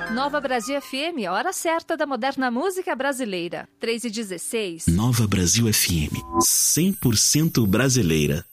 Nova Brasil FM, hora certa da moderna música brasileira. 3h16. Nova Brasil FM, 100% brasileira.